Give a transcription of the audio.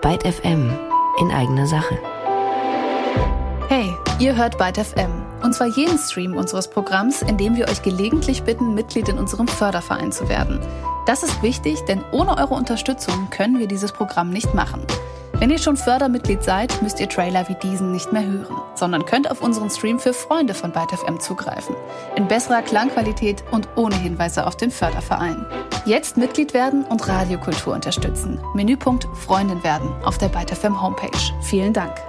Byte FM in eigener Sache. Hey, ihr hört Byte FM. Und zwar jeden Stream unseres Programms, in dem wir euch gelegentlich bitten, Mitglied in unserem Förderverein zu werden. Das ist wichtig, denn ohne eure Unterstützung können wir dieses Programm nicht machen. Wenn ihr schon Fördermitglied seid, müsst ihr Trailer wie diesen nicht mehr hören, sondern könnt auf unseren Stream für Freunde von Byte FM zugreifen. In besserer Klangqualität und ohne Hinweise auf den Förderverein. Jetzt Mitglied werden und Radiokultur unterstützen. Menüpunkt Freundin werden auf der Byte FM Homepage. Vielen Dank.